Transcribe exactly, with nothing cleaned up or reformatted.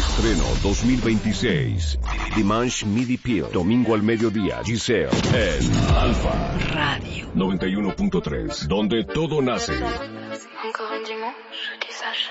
Estreno dos mil veintiséis. Dimanche Midi Pio. Domingo al mediodía. Giselle. En Alfa Radio noventa y uno punto tres. Donde todo nace. Encore un dimanche qui s'achève.